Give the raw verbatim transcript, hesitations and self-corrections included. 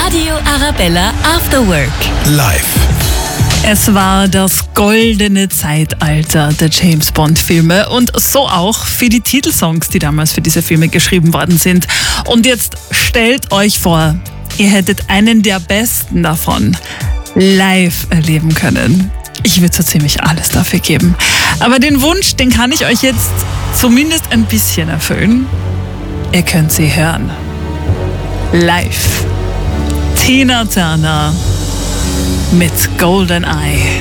Radio Arabella After Work. Live. Es war das goldene Zeitalter der James-Bond-Filme und so auch für die Titelsongs, die damals für diese Filme geschrieben worden sind. Und jetzt stellt euch vor, ihr hättet einen der besten davon live erleben können. Ich würde so ziemlich alles dafür geben. Aber den Wunsch, den kann ich euch jetzt zumindest ein bisschen erfüllen. Ihr könnt sie hören. Live. Tina Turner mit Golden Eye.